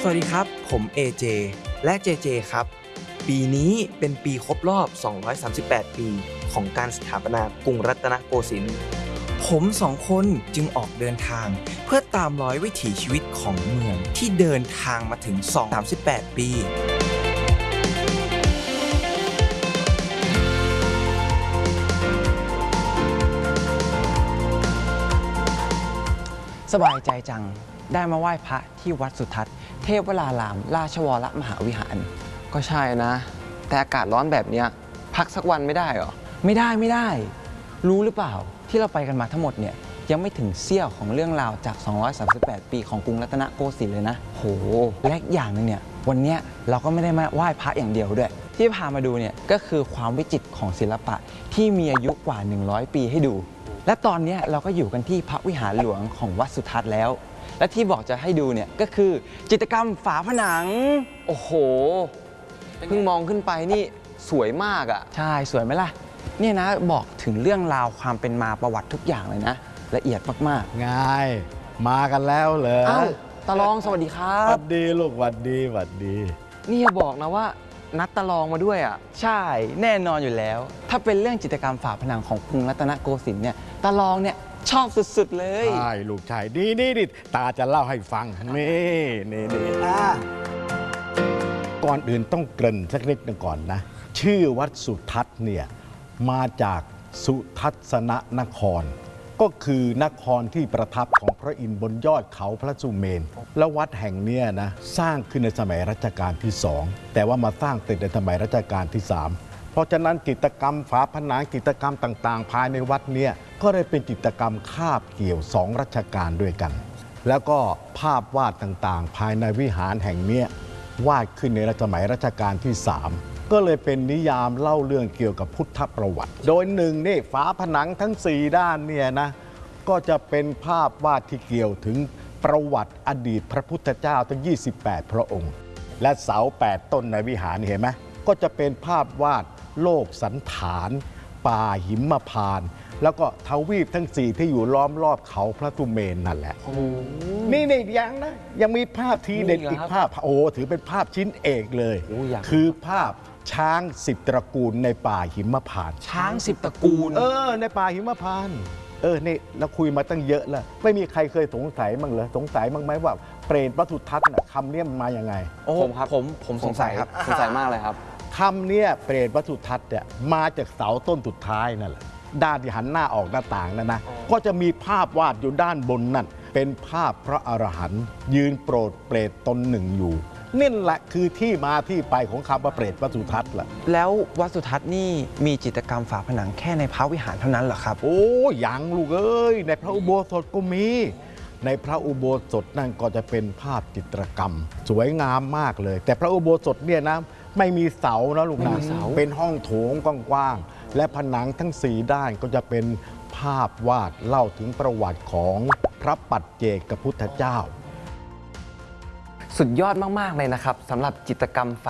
วัสดีครับผม AJ และ JJ ครับปีนี้เป็นปีครบรอบ 238 ปีของการสถาปนากรุงรัตนโกสินทร์ผมสองคนจึงออกเดินทางเพื่อตามรอยวิถีชีวิตของเมืองที่เดินทางมาถึง 238 ปีสบายใจจังได้มาไหว้พระที่วัดสุทัศน์เทพวรารามราชวรมหาวิหารก็ใช่นะ แต่อากาศร้อนแบบเนี้ยพักสักวันไม่ได้เหรอไม่ได้รู้หรือเปล่าที่เราไปกันมาทั้งหมดเนี่ยยังไม่ถึงเสี้ยวของเรื่องราวจาก 238 ปีของกรุงรัตนโกสินทร์เลยนะโหและอีกอย่างหนึงเนี่ยวันเนี้ยเราก็ไม่ได้มาไหว้พระอย่างเดียวด้วยที่พามาดูเนี่ยก็คือความวิจิตรของศิลปะที่มีอายุกว่า 100 ปีให้ดูและตอนนี้เราก็อยู่กันที่พระวิหารหลวงของวัดสุทัศน์แล้วและที่บอกจะให้ดูเนี่ยก็คือจิตรกรรมฝาผนังโอ้โหเพิ่งมองขึ้นไปนี่สวยมากอ่ะใช่สวยไหมล่ะเนี่ยนะบอกถึงเรื่องราวความเป็นมาประวัติทุกอย่างเลยนะละเอียดมากไงมากันแล้วเหรอเอ้าตาลองสวัสดีครัหวับดดีลูกหวัดดีหวัดดีนี่อย่าบอกนะว่านัดตาลองมาด้วยอ่ะๆใช่แน่นอนอยู่แล้ว ถ้าเป็นเรื่องจิตรกรรมฝาผนังของกรุงรัตนโกสินทร์เนี่ยตาลองเนี่ยชอบสุดๆเลยใช่ลูกชายนี่ตาจะเล่าให้ฟังนี่ก่อนอื่นต้องเกริ่นสักนิดหนึงก่อนนะ ชื่อวัดสุทัศน์เนี่ยมาจากสุทัศนนคร ก็คือนครที่ประทับของพระอินทร์บนยอดเขาพระสุเมน และวัดแห่งเนี้ยนะสร้างขึ้นในสมัยรัชกาลที่ 2 แต่ว่ามาสร้างเสร็จในสมัยรัชกาลที่ 3 เพราะฉะนั้นจิตรกรรมฝาผนังจิตรกรรมต่างๆ ภายในวัดเนี่ยก็ได้เป็นจิตรกรรมคาบเกี่ยว2รัชกาลด้วยกัน แล้วก็ภาพวาดต่างๆ ภายในวิหารแห่งเนี้ยวาดขึ้นในสมัยรัชกาลที่ 3 ก็เลยเป็นนิยามเล่าเรื่องเกี่ยวกับพุทธประวัติ โดยหนึ่งนี่ฝาผนังทั้ง 4 ด้านเนี่ยนะก็จะเป็นภาพวาดที่เกี่ยวถึงประวัติอดีตพระพุทธเจ้าทั้ง 28 พระองค์ และเสา 8 ต้นในวิหารเห็นไหมก็จะเป็นภาพวาดโลกสันฐาน ป่าหิมพานต์แล้วก็ทวีปทั้ง 4 ที่อยู่ล้อมรอบเขาพระสุเมนนั่นแหละนี่ยังมีภาพทีเด็ดอีกภาพโอ้ถือเป็นภาพชิ้นเอกเลย คือภาพช้าง10 ตระกูลในป่าหิมพานต์ช้าง10 ตระกูลในป่าหิมพานต์นี่เราคุยมาตั้งเยอะแล้วไม่มีใครเคยสงสัยมั้งเหรอสงสัยมั้งไหมว่าเปรตวัตถุทัศน์น่ะคำนี้มันมาอย่างไงผมครับผมสงสัยครับสงสัยมากเลยครับคำเนี้ยเปรตวัตถุทัศน์เนี่ยมาจากเสาต้นสุดท้ายนั่นแหละด้านที่หันหน้าออกหน้าต่างนั่นนะก็จะมีภาพวาดอยู่ด้านบนนั่นเป็นภาพพระอรหันต์ยืนโปรดเปรตตนหนึ่งอยู่นี่แหละคือที่มาที่ไปของคำว่าเปรตวัตถุทัศน์ล่ะแล้ววัดสุทัศน์นี่มีจิตรกรรมฝาผนังแค่ในพระวิหารเท่านั้นเหรอครับโอ้ยังลูกเอ้ยในพระอุโบสถก็มีในพระอุโบสถนั่นก็จะเป็นภาพจิตรกรรม สวยงามมากเลย แต่พระอุโบสถเนี่ยนะไม่มีเสานะลูกนะเป็นห้องโถงกว้างๆและผนังทั้ง 4 ด้านก็จะเป็นภาพวาดเล่าถึงประวัติของพระปัจเจกพุทธเจ้าสุดยอดมากๆเลยนะครับสำหรับจิตรกรรมฝ